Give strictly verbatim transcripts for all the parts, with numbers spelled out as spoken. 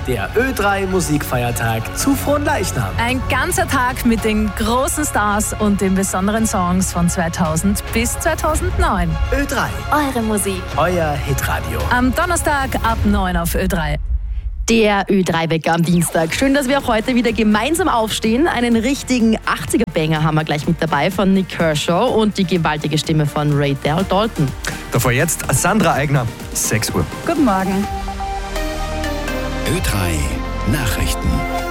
der Ö drei Musikfeiertag zu Fronleichnam. Ein ganzer Tag mit den großen Stars und den besonderen Songs von zweitausend bis zweitausendneun. Ö drei. Eure Musik. Euer Hitradio. Am Donnerstag ab neun auf Ö drei. Der Ö drei Wecker am Dienstag. Schön, dass wir auch heute wieder gemeinsam aufstehen. Einen richtigen achtziger-Banger haben wir gleich mit dabei von Nick Kershaw und die gewaltige Stimme von Ray Dalton. Davor jetzt Sandra Eigner, sechs Uhr. Guten Morgen. Ö drei Nachrichten.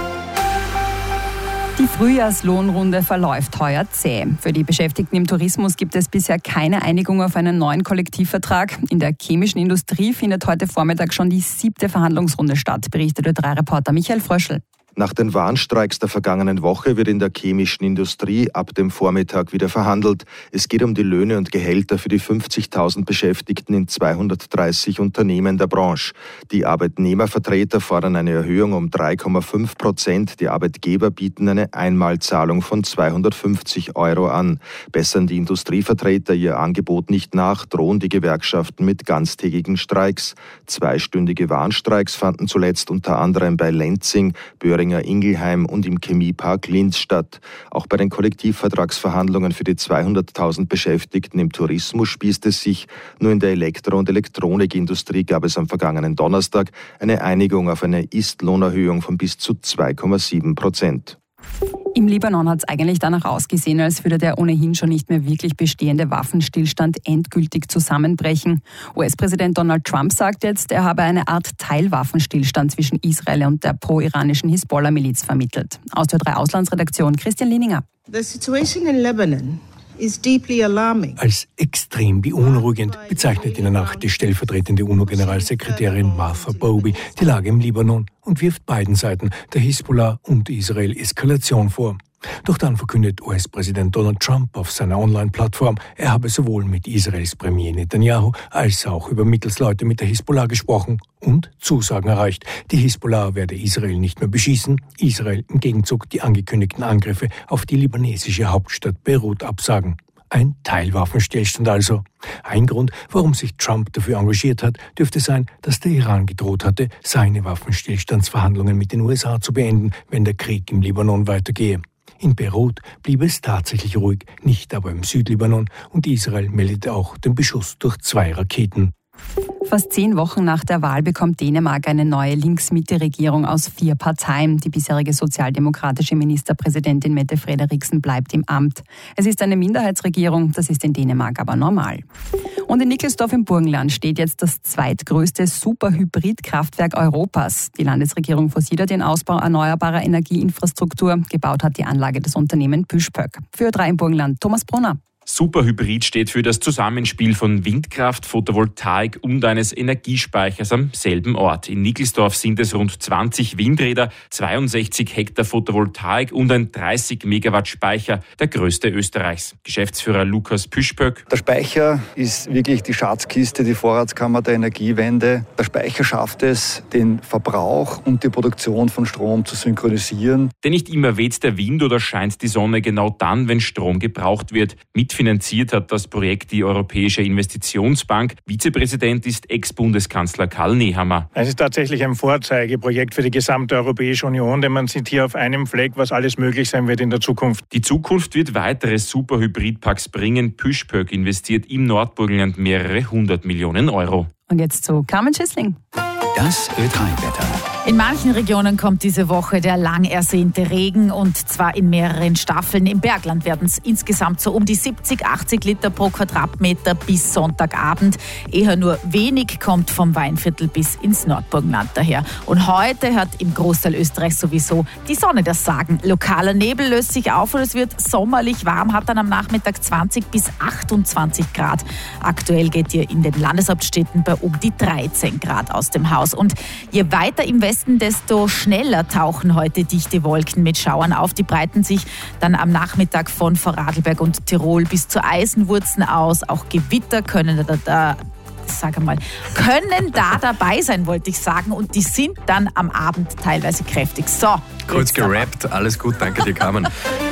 Die Frühjahrslohnrunde verläuft heuer zäh. Für die Beschäftigten im Tourismus gibt es bisher keine Einigung auf einen neuen Kollektivvertrag. In der chemischen Industrie findet heute Vormittag schon die siebte Verhandlungsrunde statt, berichtet Ö drei Reporter Michael Fröschl. Nach den Warnstreiks der vergangenen Woche wird in der chemischen Industrie ab dem Vormittag wieder verhandelt. Es geht um die Löhne und Gehälter für die fünfzigtausend Beschäftigten in zweihundertdreißig Unternehmen der Branche. Die Arbeitnehmervertreter fordern eine Erhöhung um drei Komma fünf Prozent. Die Arbeitgeber bieten eine Einmalzahlung von zweihundertfünfzig Euro an. Bessern die Industrievertreter ihr Angebot nicht nach, drohen die Gewerkschaften mit ganztägigen Streiks. Zweistündige Warnstreiks fanden zuletzt unter anderem bei Lenzing, Böhringer Ingelheim und im Chemiepark Linz statt. Auch bei den Kollektivvertragsverhandlungen für die zweihunderttausend Beschäftigten im Tourismus spießt es sich. Nur in der Elektro- und Elektronikindustrie gab es am vergangenen Donnerstag eine Einigung auf eine Ist-Lohnerhöhung von bis zu zwei Komma sieben Prozent. Im Libanon hat es eigentlich danach ausgesehen, als würde der ohnehin schon nicht mehr wirklich bestehende Waffenstillstand endgültig zusammenbrechen. U S-Präsident Donald Trump sagt jetzt, er habe eine Art Teilwaffenstillstand zwischen Israel und der pro-iranischen Hisbollah-Miliz vermittelt. Aus der Ö drei Auslandsredaktion Christian Lininger. The situation in Lebanon is deeply alarming. Als extrem beunruhigend bezeichnet in der Nacht die stellvertretende UNO-Generalsekretärin Martha Bowey die Lage im Libanon und wirft beiden Seiten, der Hisbollah und Israel, Eskalation vor. Doch dann verkündet U S-Präsident Donald Trump auf seiner Online-Plattform, er habe sowohl mit Israels Premier Netanyahu als auch über Mittelsleute mit der Hisbollah gesprochen und Zusagen erreicht. Die Hisbollah werde Israel nicht mehr beschießen, Israel im Gegenzug die angekündigten Angriffe auf die libanesische Hauptstadt Beirut absagen. Ein Teilwaffenstillstand also. Ein Grund, warum sich Trump dafür engagiert hat, dürfte sein, dass der Iran gedroht hatte, seine Waffenstillstandsverhandlungen mit den U S A zu beenden, wenn der Krieg im Libanon weitergehe. In Beirut blieb es tatsächlich ruhig, nicht aber im Südlibanon, und Israel meldete auch den Beschuss durch zwei Raketen. Fast zehn Wochen nach der Wahl bekommt Dänemark eine neue Links-Mitte-Regierung aus vier Parteien. Die bisherige sozialdemokratische Ministerpräsidentin Mette Frederiksen bleibt im Amt. Es ist eine Minderheitsregierung, das ist in Dänemark aber normal. Und in Nickelsdorf im Burgenland steht jetzt das zweitgrößte Superhybrid-Kraftwerk Europas. Die Landesregierung forciert den Ausbau erneuerbarer Energieinfrastruktur. Gebaut hat die Anlage das Unternehmen Püschpöck. Für Ö drei im Burgenland, Thomas Brunner. Superhybrid steht für das Zusammenspiel von Windkraft, Photovoltaik und eines Energiespeichers am selben Ort. In Nickelsdorf sind es rund zwanzig Windräder, zweiundsechzig Hektar Photovoltaik und ein dreißig Megawatt Speicher, der größte Österreichs. Geschäftsführer Lukas Püschpöck. Der Speicher ist wirklich die Schatzkiste, die Vorratskammer der Energiewende. Der Speicher schafft es, den Verbrauch und die Produktion von Strom zu synchronisieren. Denn nicht immer weht der Wind oder scheint die Sonne genau dann, wenn Strom gebraucht wird. Mitfinanziert hat das Projekt die Europäische Investitionsbank. Vizepräsident ist Ex-Bundeskanzler Karl Nehammer. Es ist tatsächlich ein Vorzeigeprojekt für die gesamte Europäische Union, denn man sieht hier auf einem Fleck, was alles möglich sein wird in der Zukunft. Die Zukunft wird weitere Superhybridparks bringen. Püschpöck investiert im Nordburgenland mehrere hundert Millionen Euro. Und jetzt zu Carmen Schissling. Das Ö drei Wetter. In manchen Regionen kommt diese Woche der lang ersehnte Regen, und zwar in mehreren Staffeln. Im Bergland werden es insgesamt so um die siebzig, achtzig Liter pro Quadratmeter bis Sonntagabend. Eher nur wenig kommt vom Weinviertel bis ins Nordburgenland daher. Und heute hat im Großteil Österreichs sowieso die Sonne das Sagen. Lokaler Nebel löst sich auf und es wird sommerlich warm, hat dann am Nachmittag zwanzig bis achtundzwanzig Grad. Aktuell geht hier in den Landeshauptstädten bei um die dreizehn Grad aus dem Haus. Und je weiter im Westen, desto schneller tauchen heute dichte Wolken mit Schauern auf. Die breiten sich dann am Nachmittag von Vorarlberg und Tirol bis zur Eisenwurzen aus. Auch Gewitter können da, da sag mal, können da dabei sein, wollte ich sagen. Und die sind dann am Abend teilweise kräftig. So. Kurz gerappt, alles gut, danke dir, Carmen.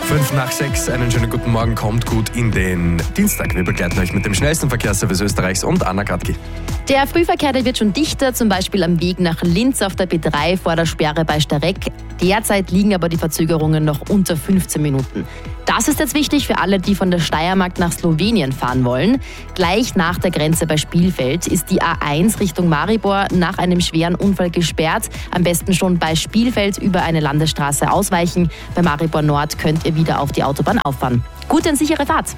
Fünf nach sechs, einen schönen guten Morgen, kommt gut in den Dienstag. Wir begleiten euch mit dem schnellsten Verkehrsservice Österreichs und Anna Katki. Der Frühverkehr, der wird schon dichter, zum Beispiel am Weg nach Linz auf der B drei vor der Sperre bei Starek. Derzeit liegen aber die Verzögerungen noch unter fünfzehn Minuten. Das ist jetzt wichtig für alle, die von der Steiermark nach Slowenien fahren wollen. Gleich nach der Grenze bei Spielfeld ist die A eins Richtung Maribor nach einem schweren Unfall gesperrt. Am besten schon bei Spielfeld über eine Landesstraße ausweichen. Bei Maribor Nord könnt ihr wieder auf die Autobahn auffahren. Gute und sichere Fahrt!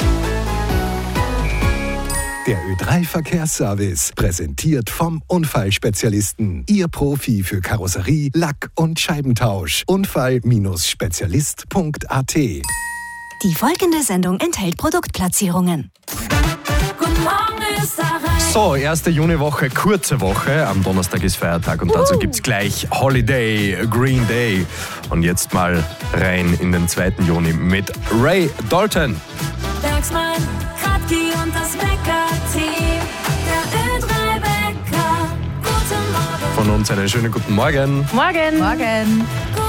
Der Ö drei Verkehrsservice, präsentiert vom Unfallspezialisten. Ihr Profi für Karosserie, Lack- und Scheibentausch. Unfall Spezialist Punkt a t. Die folgende Sendung enthält Produktplatzierungen. Guten Morgen, Österreich. So, erste Juniwoche, kurze Woche. Am Donnerstag ist Feiertag und dazu uh. gibt's gleich Holiday, Green Day. Und jetzt mal rein in den zweiten Juni mit Ray Dalton. Bergsmann, Kratki und das Wecker-Team. Der Ö drei Wecker. Guten Morgen. Von uns einen schönen guten Morgen. Morgen. Morgen.